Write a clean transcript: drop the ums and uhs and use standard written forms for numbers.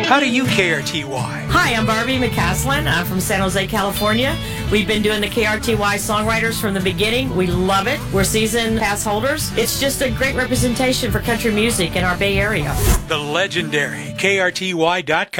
How do you KRTY? Hi, I'm Barbie McCaslin. I'm from San Jose, California. We've been doing the KRTY songwriters from the beginning. We love it. We're season pass holders. It's just a great representation for country music in our Bay Area. The legendary KRTY.com.